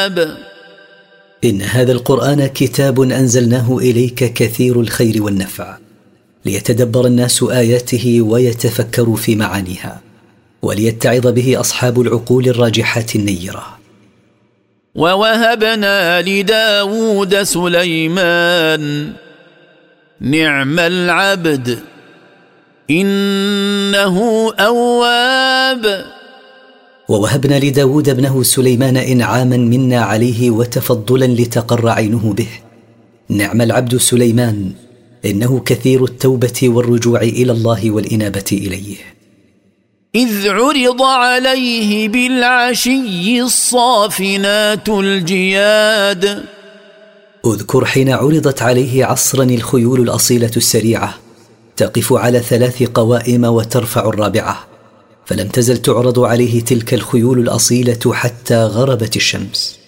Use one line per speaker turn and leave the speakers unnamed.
إن هذا القرآن كتاب أنزلناه إليك كثير الخير والنفع، ليتدبر الناس آياته ويتفكروا في معانيها، وليتعظ به أصحاب العقول الراجحات النيرة.
ووهبنا لداود سليمان نعم العبد إنه أواب.
ووهبنا لداود ابنه سليمان إنعاما منا عليه وتفضلا لتقر عينه به. نعم العبد سليمان، إنه كثير التوبة والرجوع إلى الله والإنابة إليه.
إذ عرض عليه بالعشي الصافنات الجياد.
اذكر حين عرضت عليه عصرا الخيول الأصيلة السريعة، تقف على 3 قوائم وترفع الرابعة، فلم تزل تعرض عليه تلك الخيول الأصيلة حتى غربت الشمس.